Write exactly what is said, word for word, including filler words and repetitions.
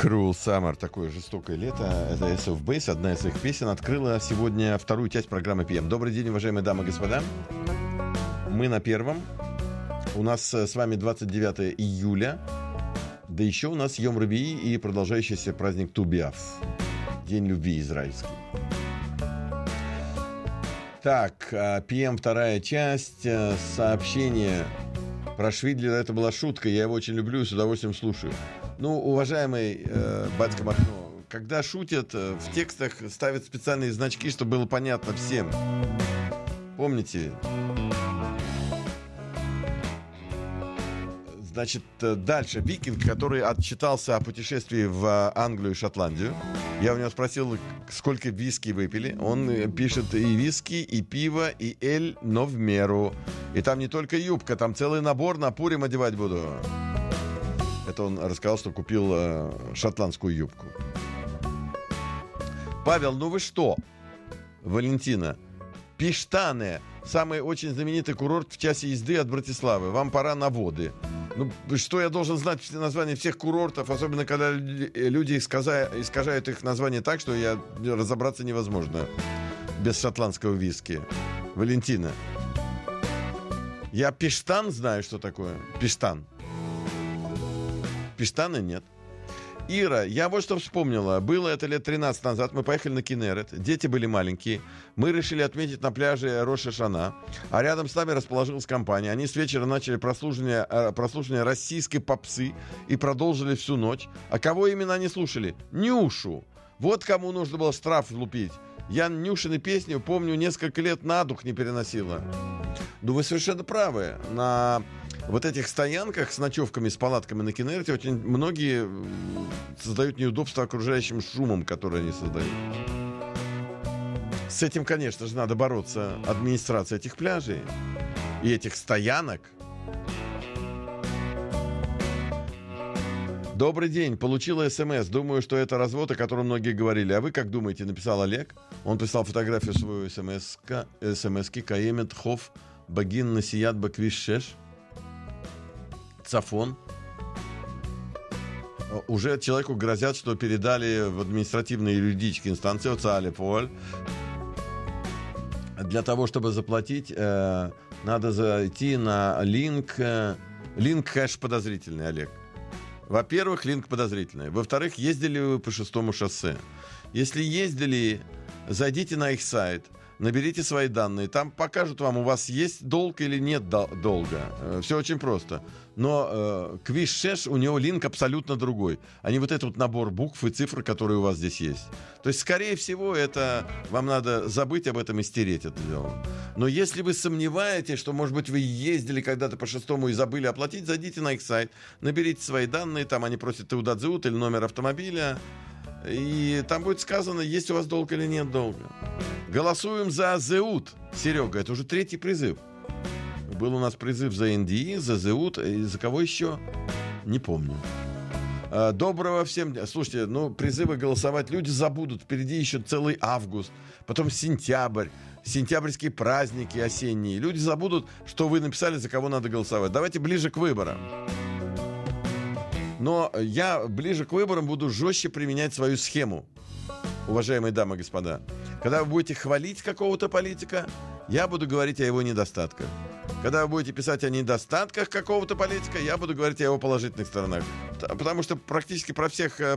Cruel Summer, такое жестокое лето. Это эс эф Base, одна из их песен, открыла сегодня вторую часть программы пи эм. Добрый день, уважаемые дамы и господа. Мы на первом. У нас с вами двадцать девятое июля. Да еще у нас Йом Ревии и продолжающийся праздник Ту Б'Ав. День любви израильский. Так, пи эм, вторая часть. Сообщение про Швидлера. Это была шутка. Я его очень люблю и с удовольствием слушаю. Ну, уважаемый э, батька Махно, когда шутят, в текстах ставят специальные значки, чтобы было понятно всем. Помните? Значит, дальше. Викинг, который отчитался о путешествии в Англию и Шотландию. Я у него спросил, сколько виски выпили. Он пишет и виски, и пиво, и эль, но в меру. И там не только юбка, там целый набор, на Пурим одевать буду. Это он рассказал, что купил э, шотландскую юбку. Павел, ну вы что? Валентина. Пиштане. Самый очень знаменитый курорт в часе езды от Братиславы. Вам пора на воды. Ну, что я должен знать названия всех курортов, особенно когда люди искажают, искажают их название так, что я, разобраться невозможно без шотландского виски. Валентина. Я Пиштан знаю, что такое. Пиштан. Пиштана нет. Ира, я вот что вспомнила. Было это лет тринадцать назад. Мы поехали на Кинерет. Дети были маленькие. Мы решили отметить на пляже Рош ха-Шана. А рядом с нами расположилась компания. Они с вечера начали прослушивание, прослушивание российской попсы и продолжили всю ночь. А кого именно они слушали? Нюшу. Вот кому нужно было штраф влупить. Я Нюшины песни, помню, несколько лет на дух не переносила. Ну, вы совершенно правы. На вот этих стоянках с ночевками, с палатками на Кинерете очень многие создают неудобства окружающим шумом, который они создают. С этим, конечно же, надо бороться. Администрация этих пляжей и этих стоянок. Добрый день. Получила смс. Думаю, что это развод, о котором многие говорили. А вы как думаете? Написал Олег. Он прислал фотографию свою смс-ки. Каемет Хоф Багин Насият Баквиш Шеш. Цафон. Уже человеку грозят, что передали в административные и юридические инстанции Оцаале-Поль. Для того, чтобы заплатить, э, надо зайти на линк. Э, линк хэш подозрительный, Олег. Во-первых, линк подозрительный. Во-вторых, ездили вы по шестому шоссе. Если ездили, зайдите на их сайт, наберите свои данные. Там покажут вам, у вас есть долг или нет долга. Все очень просто. Но э, Квиш шесть, у него линк абсолютно другой. А не вот этот вот набор букв и цифр, которые у вас здесь есть. То есть, скорее всего, это вам надо забыть об этом и стереть это дело. Но если вы сомневаетесь, что, может быть, вы ездили когда-то по шестому и забыли оплатить, зайдите на их сайт, наберите свои данные. Там они просят Теудат Зеут или номер автомобиля. И там будет сказано, есть у вас долг или нет долга. Голосуем за Зеут. Серега, это уже третий призыв. Был у нас призыв за эн ди и, за Зеут, и за кого еще? Не помню. Доброго всем дня. Слушайте, ну, призывы голосовать люди забудут. Впереди еще целый август. Потом сентябрь. Сентябрьские праздники осенние. Люди забудут, что вы написали, за кого надо голосовать. Давайте ближе к выборам. Но я ближе к выборам буду жестче применять свою схему, уважаемые дамы и господа. Когда вы будете хвалить какого-то политика, я буду говорить о его недостатках. Когда вы будете писать о недостатках какого-то политика, я буду говорить о его положительных сторонах. Потому что практически про всех